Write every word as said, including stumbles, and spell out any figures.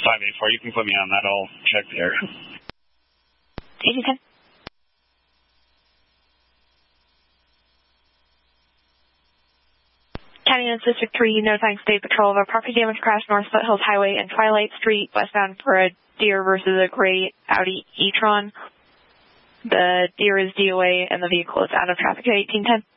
five eight four, you can put me on that. I'll check the area. eighteen ten. County Units District three, notifying State Patrol of a property damage crash North Foothills Highway and Twilight Street, westbound for a Deer versus a gray Audi e-tron. The Deer is D O A and the vehicle is out of traffic at eighteen ten.